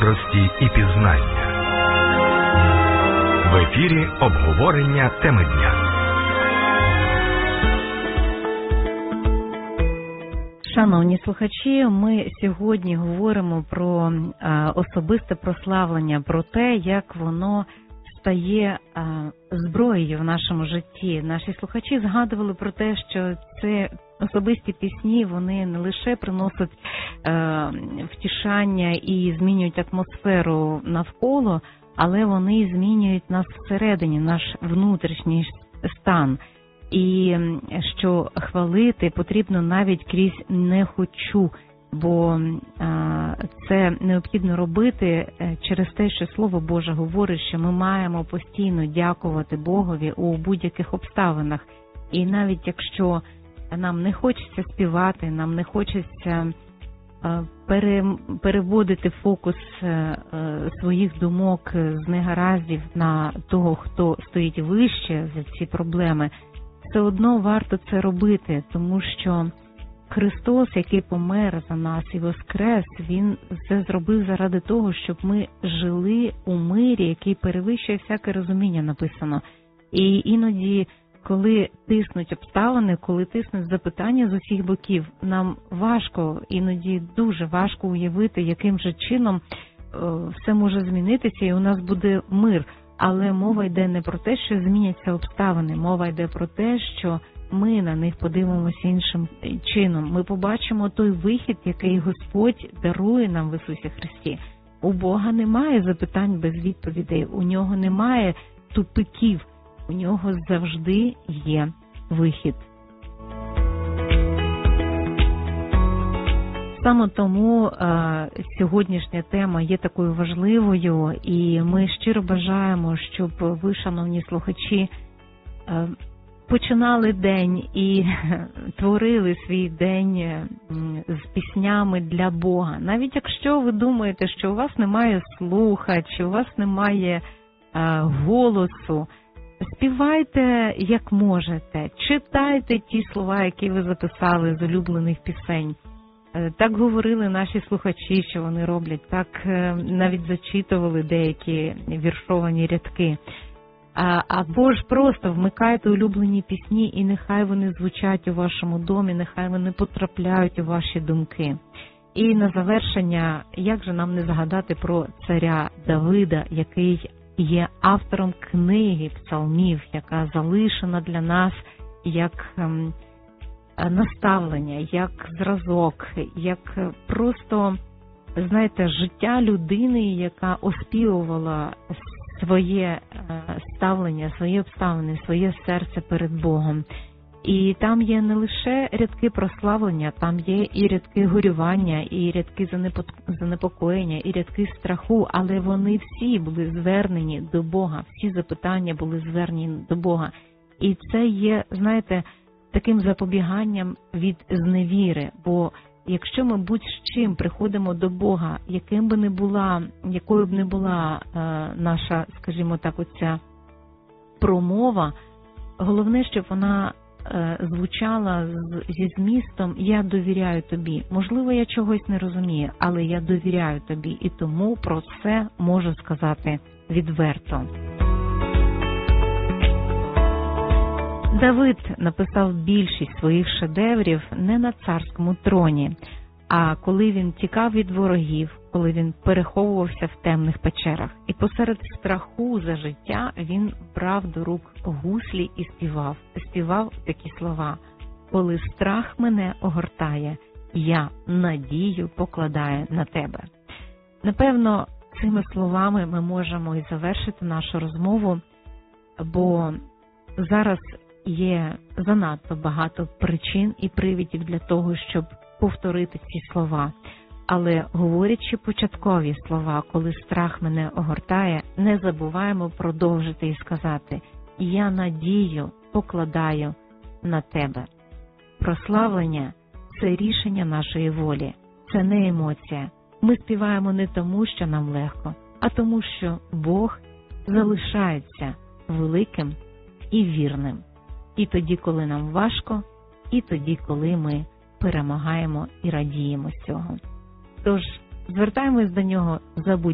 мудрості і пізнання. В ефірі обговорення теми дня. Шановні слухачі, ми сьогодні говоримо про особисте прославлення, про те, як воно стає зброєю в нашому житті. Наші слухачі згадували про те, що це особисті пісні, вони не лише приносять втішання і змінюють атмосферу навколо, але вони змінюють нас всередині, наш внутрішній стан. І що хвалити потрібно навіть крізь «не хочу», бо це необхідно робити через те, що Слово Боже говорить, що ми маємо постійно дякувати Богові у будь-яких обставинах. І навіть якщо нам не хочеться співати, нам не хочеться переводити фокус своїх думок з негараздів на того, хто стоїть вище за ці проблеми, все одно варто це робити, тому що Христос, який помер за нас і воскрес, Він це зробив заради того, щоб ми жили у мирі, який перевищує всяке розуміння, написано. І іноді, коли тиснуть обставини, коли тиснуть запитання з усіх боків, нам важко, іноді дуже важко уявити, яким же чином все може змінитися і у нас буде мир. Але мова йде не про те, що зміняться обставини, мова йде про те, що ми на них подивимося іншим чином. Ми побачимо той вихід, який Господь дарує нам в Ісусі Христі. У Бога немає запитань без відповідей, у Нього немає тупиків, у Нього завжди є вихід. Саме тому сьогоднішня тема є такою важливою, і ми щиро бажаємо, щоб ви, шановні слухачі, починали день і творили свій день з піснями для Бога. Навіть якщо ви думаєте, що у вас немає слуха, чи у вас немає голосу, співайте як можете, читайте ті слова, які ви записали з улюблених пісень. Так говорили наші слухачі, що вони роблять, так навіть зачитували деякі віршовані рядки. Або ж просто вмикайте улюблені пісні, і нехай вони звучать у вашому домі, нехай вони потрапляють у ваші думки. І на завершення, як же нам не згадати про царя Давида, який є автором книги псалмів, яка залишена для нас як наставлення, як зразок, як просто, знаєте, життя людини, яка оспівувала своє ставлення, свої обставини, своє серце перед Богом. І там є не лише рядки прославлення, там є і рядки горювання, і рядки занепокоєння, і рядки страху, але вони всі були звернені до Бога, всі запитання були звернені до Бога. І це є, знаєте, таким запобіганням від зневіри, бо якщо ми будь-чим приходимо до Бога, якою б не була наша, скажімо так, оця промова, головне, щоб вона звучала зі змістом «Я довіряю тобі». Можливо, я чогось не розумію, але я довіряю тобі, і тому про це можу сказати відверто. Давид написав більшість своїх шедеврів не на царському троні, а коли він тікав від ворогів, коли він переховувався в темних печерах. І посеред страху за життя він брав до рук гуслі і співав такі слова: «Коли страх мене огортає, я надію покладаю на тебе». Напевно, цими словами ми можемо і завершити нашу розмову, бо зараз є занадто багато причин і привідів для того, щоб повторити ці слова. Але говорячи початкові слова, коли страх мене огортає, не забуваємо продовжити і сказати: «Я надію покладаю на тебе». Прославлення – це рішення нашої волі, це не емоція. Ми співаємо не тому, що нам легко, а тому, що Бог залишається великим і вірним. І тоді, коли нам важко, і тоді, коли ми перемагаємо і радіємо з цього. Тож, звертаємось до нього за будь-яким